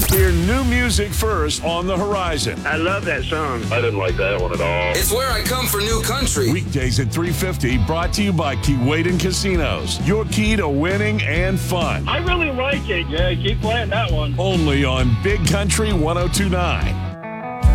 Hear new music first on the horizon. I love that song. I didn't like that one at all. It's where I come for new country. Weekdays at 3:50, brought to you by Keewaydin Casinos. Your key to winning and fun. I really like it. Yeah, keep playing that one. Only on Big Country 102.9.